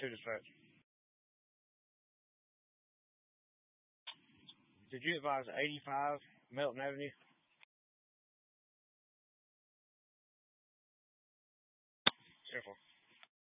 2 dispatch. Did you advise 85 Melton Avenue? Careful.